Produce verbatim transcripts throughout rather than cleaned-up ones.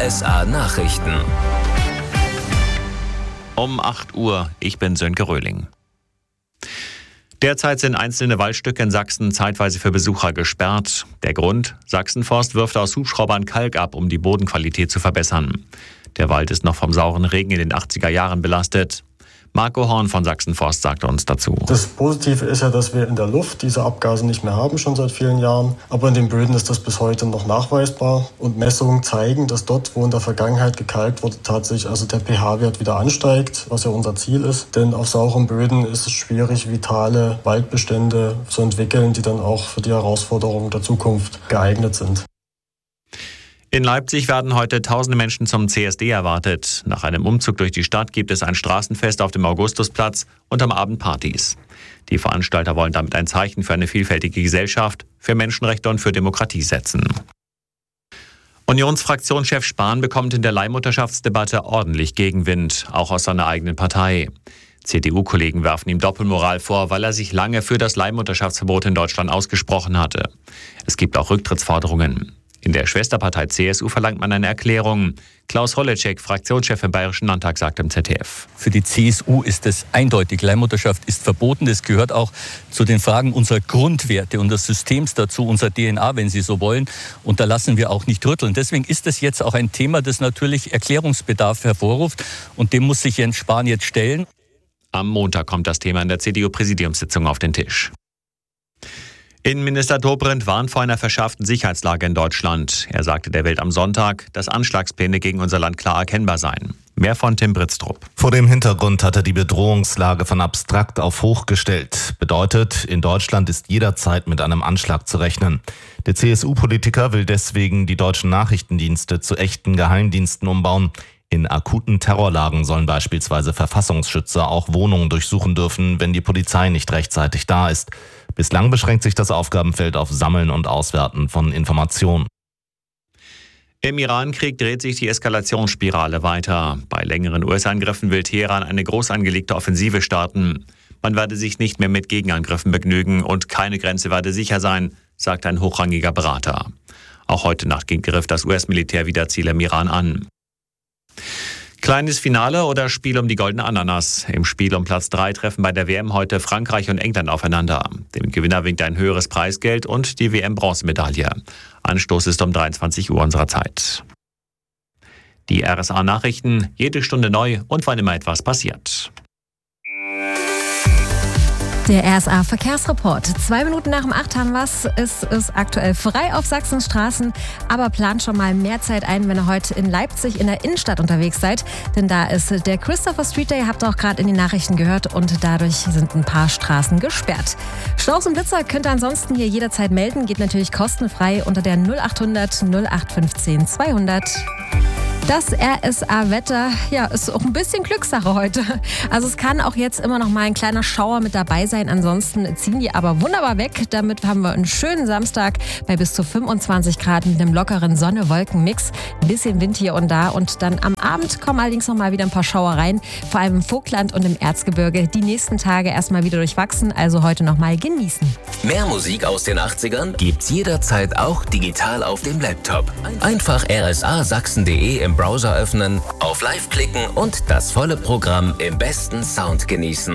S A Nachrichten. Um acht Uhr, ich bin Sönke Röhling. Derzeit sind einzelne Waldstücke in Sachsen zeitweise für Besucher gesperrt. Der Grund? Sachsenforst wirft aus Hubschraubern Kalk ab, um die Bodenqualität zu verbessern. Der Wald ist noch vom sauren Regen in den achtziger Jahren belastet. Marco Horn von Sachsenforst sagte uns dazu. Das Positive ist ja, dass wir in der Luft diese Abgase nicht mehr haben, schon seit vielen Jahren. Aber in den Böden ist das bis heute noch nachweisbar. Und Messungen zeigen, dass dort, wo in der Vergangenheit gekalkt wurde, tatsächlich also der pH-Wert wieder ansteigt, was ja unser Ziel ist. Denn auf sauren Böden ist es schwierig, vitale Waldbestände zu entwickeln, die dann auch für die Herausforderungen der Zukunft geeignet sind. In Leipzig werden heute tausende Menschen zum C S D erwartet. Nach einem Umzug durch die Stadt gibt es ein Straßenfest auf dem Augustusplatz und am Abend Partys. Die Veranstalter wollen damit ein Zeichen für eine vielfältige Gesellschaft, für Menschenrechte und für Demokratie setzen. Unionsfraktionschef Spahn bekommt in der Leihmutterschaftsdebatte ordentlich Gegenwind, auch aus seiner eigenen Partei. C D U-Kollegen werfen ihm Doppelmoral vor, weil er sich lange für das Leihmutterschaftsverbot in Deutschland ausgesprochen hatte. Es gibt auch Rücktrittsforderungen. In der Schwesterpartei C S U verlangt man eine Erklärung. Klaus Holleczek, Fraktionschef im Bayerischen Landtag, sagt im Z D F. Für die C S U ist es eindeutig. Leihmutterschaft ist verboten. Das gehört auch zu den Fragen unserer Grundwerte und des Systems dazu, unser D N A, wenn Sie so wollen. Und da lassen wir auch nicht rütteln. Deswegen ist es jetzt auch ein Thema, das natürlich Erklärungsbedarf hervorruft. Und dem muss sich Jens Spahn jetzt stellen. Am Montag kommt das Thema in der C D U-Präsidiumssitzung auf den Tisch. Innenminister Dobrindt warnt vor einer verschärften Sicherheitslage in Deutschland. Er sagte der Welt am Sonntag, dass Anschlagspläne gegen unser Land klar erkennbar seien. Mehr von Tim Britztrup. Vor dem Hintergrund hat er die Bedrohungslage von abstrakt auf hoch gestellt. Bedeutet, in Deutschland ist jederzeit mit einem Anschlag zu rechnen. Der C S U-Politiker will deswegen die deutschen Nachrichtendienste zu echten Geheimdiensten umbauen. In akuten Terrorlagen sollen beispielsweise Verfassungsschützer auch Wohnungen durchsuchen dürfen, wenn die Polizei nicht rechtzeitig da ist. Bislang beschränkt sich das Aufgabenfeld auf Sammeln und Auswerten von Informationen. Im Iran-Krieg dreht sich die Eskalationsspirale weiter. Bei längeren U S-Angriffen will Teheran eine groß angelegte Offensive starten. Man werde sich nicht mehr mit Gegenangriffen begnügen und keine Grenze werde sicher sein, sagt ein hochrangiger Berater. Auch heute Nacht griff das U S-Militär wieder Ziele im Iran an. Kleines Finale oder Spiel um die goldene Ananas. Im Spiel um Platz drei treffen bei der W M heute Frankreich und England aufeinander. Dem Gewinner winkt ein höheres Preisgeld und die W M-Bronzemedaille. Anstoß ist um dreiundzwanzig Uhr unserer Zeit. Die R S A-Nachrichten, jede Stunde neu und wann immer etwas passiert. Der R S A-Verkehrsreport. Zwei Minuten nach dem acht haben wir es. Es ist aktuell frei auf Sachsens Straßen, aber plant schon mal mehr Zeit ein, wenn ihr heute in Leipzig in der Innenstadt unterwegs seid. Denn da ist der Christopher Street Day, habt ihr auch gerade in den Nachrichten gehört, und dadurch sind ein paar Straßen gesperrt. Staus und Blitzer könnt ihr ansonsten hier jederzeit melden, geht natürlich kostenfrei unter der null achthundert null acht fünfzehn zweihundert. Das R S A-Wetter, ja, ist auch ein bisschen Glückssache heute. Also es kann auch jetzt immer noch mal ein kleiner Schauer mit dabei sein. Ansonsten ziehen die aber wunderbar weg. Damit haben wir einen schönen Samstag bei bis zu fünfundzwanzig Grad mit einem lockeren Sonne-Wolken-Mix. Ein bisschen Wind hier und da. Und dann am Abend kommen allerdings noch mal wieder ein paar Schauer rein. Vor allem im Vogtland und im Erzgebirge. Die nächsten Tage erstmal wieder durchwachsen. Also heute noch mal genießen. Mehr Musik aus den achtzigern gibt's jederzeit auch digital auf dem Laptop. Einfach r s a sachsen punkt d e im Browser öffnen, auf Live klicken und das volle Programm im besten Sound genießen.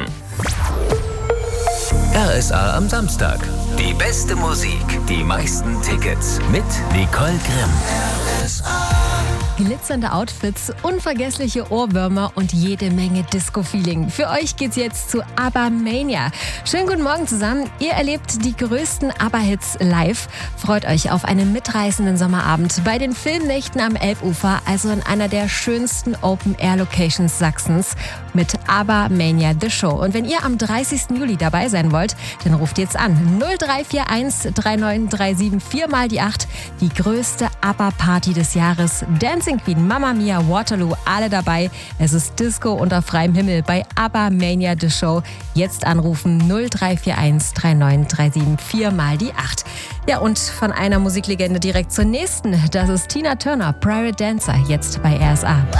R S A am Samstag. Die beste Musik, die meisten Tickets mit Nicole Grimm. R S A. Glitzernde Outfits, unvergessliche Ohrwürmer und jede Menge Disco-Feeling. Für euch geht's jetzt zu ABBA Mania. Schönen guten Morgen zusammen. Ihr erlebt die größten ABBA-Hits live. Freut euch auf einen mitreißenden Sommerabend bei den Filmnächten am Elbufer, also in einer der schönsten Open-Air-Locations Sachsens mit ABBA Mania The Show. Und wenn ihr am dreißigsten Juli dabei sein wollt, dann ruft jetzt an null drei vier eins drei neun drei sieben vier mal die acht. Die größte ABBA-Party des Jahres. Dancing Queen, Mamma Mia, Waterloo, alle dabei. Es ist Disco unter freiem Himmel bei ABBA Mania The Show. Jetzt anrufen null drei vier eins drei neun drei sieben vier mal die acht. Ja, und von einer Musiklegende direkt zur nächsten. Das ist Tina Turner, Private Dancer, jetzt bei R S A.